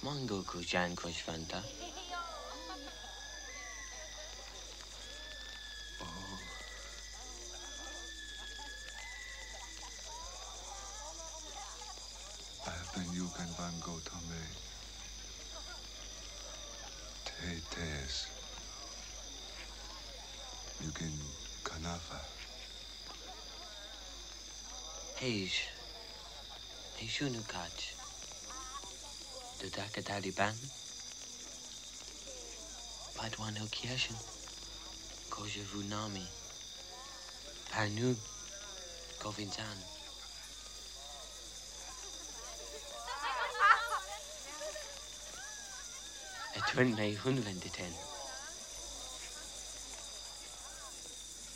Mongo Kujan Kushvanta. Oh. I have been Yukan Van Gotame. Te Tees. Yukin Kanafa. Hej. Hejunukach. The Dakataliban. Padwan Okieshan. Koja Vunami. Panu. Govindan. Etwin me hunvenditen.